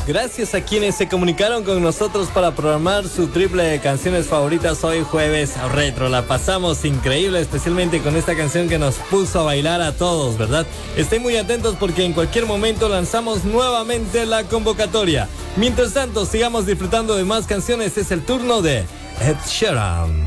Gracias a quienes se comunicaron con nosotros para programar su triple de canciones favoritas hoy jueves retro. La pasamos increíble, especialmente con esta canción que nos puso a bailar a todos, ¿verdad? Estén muy atentos porque en cualquier momento lanzamos nuevamente la convocatoria. Mientras tanto, sigamos disfrutando de más canciones. Es el turno de Ed Sheeran.